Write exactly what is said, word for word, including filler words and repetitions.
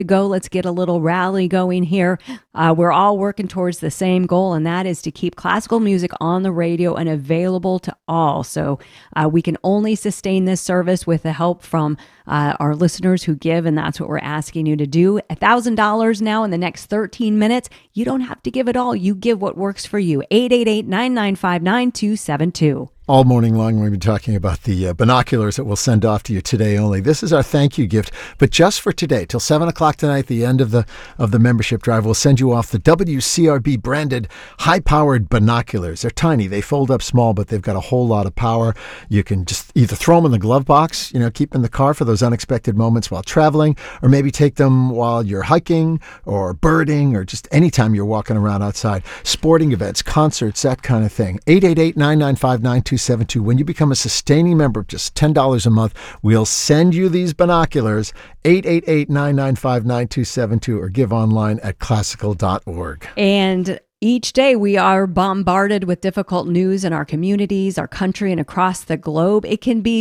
to go. Let's get a little rally going here. Uh, we're all working towards the same goal, and that is to keep classical music on the radio and available to all. So uh, we can only sustain this service with the help from uh, our listeners who give, and that's what we're asking you to do. one thousand dollars now in the next thirteen minutes. You don't have to give it all. You give what works for you. eight eight eight, nine nine five, nine two seven two. All morning long, we've been talking about the uh, binoculars that we'll send off to you today only. This is our thank you gift, but just for today, till seven o'clock tonight, the end of the of the membership drive, we'll send you off the W C R B branded high-powered binoculars. They're tiny. They fold up small, but they've got a whole lot of power. You can just either throw them in the glove box, you know, keep them in the car for those unexpected moments while traveling, or maybe take them while you're hiking or birding or just anytime you're walking around outside. Sporting events, concerts, that kind of thing. eight eight eight, nine nine five, nine two seven two. When you become a sustaining member, just ten dollars a month, we'll send you these binoculars. eight eight eight, nine nine five, nine two seven two, or give online at classical dot org. And each day we are bombarded with difficult news in our communities, our country, and across the globe. It can be